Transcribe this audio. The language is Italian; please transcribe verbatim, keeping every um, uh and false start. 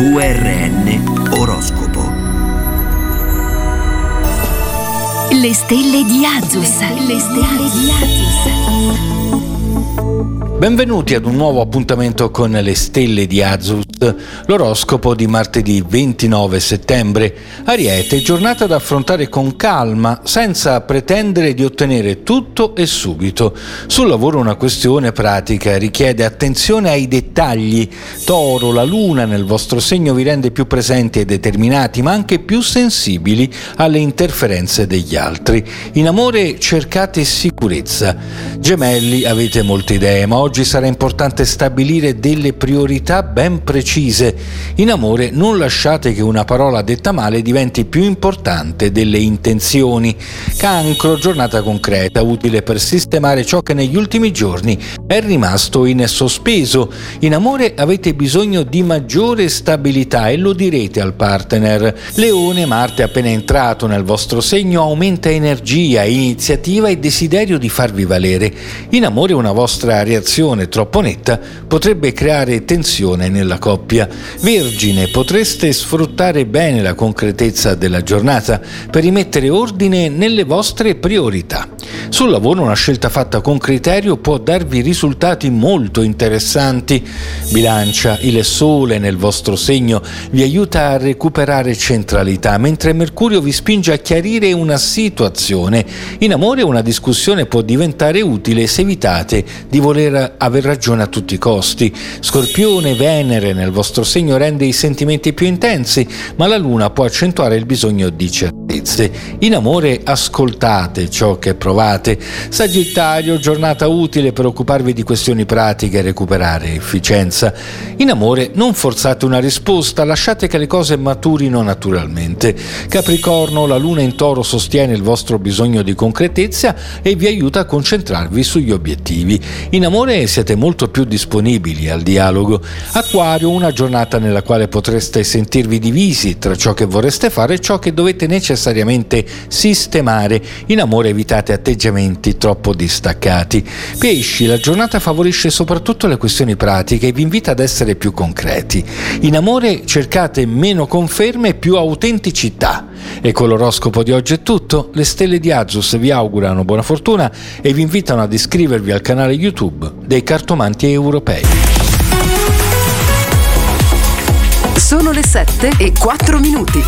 V R N Oroscopo. Le stelle di Azus. Le stelle di Azus. Benvenuti ad un nuovo appuntamento con le stelle di Azus, l'oroscopo di martedì ventinove settembre. Ariete, giornata da affrontare con calma, senza pretendere di ottenere tutto e subito. Sul lavoro una questione pratica, richiede attenzione ai dettagli. Toro, la luna nel vostro segno vi rende più presenti e determinati, ma anche più sensibili alle interferenze degli altri. In amore cercate sicurezza. Gemelli, avete molte idee, ma oggi sarà importante stabilire delle priorità ben precise. In amore non lasciate che una parola detta male diventi più importante delle intenzioni. Cancro, giornata concreta, utile per sistemare ciò che negli ultimi giorni è rimasto in sospeso. In amore avete bisogno di maggiore stabilità e lo direte al partner. Leone, Marte appena entrato nel vostro segno aumenta energia, iniziativa e desiderio di farvi valere. In amore una vostra reazione troppo netta potrebbe creare tensione nella coppia. Vergine, potreste sfruttare bene la concretezza della giornata per rimettere ordine nelle vostre priorità. Sul lavoro una scelta fatta con criterio può darvi risultati molto interessanti. Bilancia, il sole nel vostro segno vi aiuta a recuperare centralità, mentre Mercurio vi spinge a chiarire una situazione. In amore una discussione può diventare utile se evitate di voler aver ragione a tutti i costi. Scorpione, Venere nel vostro segno rende i sentimenti più intensi, ma la luna può accentuare il bisogno di certezze. In amore ascoltate ciò che provate. Sagittario, giornata utile per occuparvi di questioni pratiche e recuperare efficienza. In amore non forzate una risposta, lasciate che le cose maturino naturalmente. Capricorno, la luna in Toro sostiene il vostro bisogno di concretezza e vi aiuta a concentrarvi sugli obiettivi. In amore siete molto più disponibili al dialogo. Acquario, una giornata nella quale potreste sentirvi divisi tra ciò che vorreste fare e ciò che dovete necessariamente sistemare. In amore evitate atteggiamenti troppo distaccati. Pesci, la giornata favorisce soprattutto le questioni pratiche e vi invita ad essere più concreti. In amore cercate meno conferme e più autenticità. E con l'oroscopo di oggi è tutto. Le stelle di Azus vi augurano buona fortuna e vi invitano ad iscrivervi al canale YouTube dei cartomanti europei. Sono le sette e quattro minuti.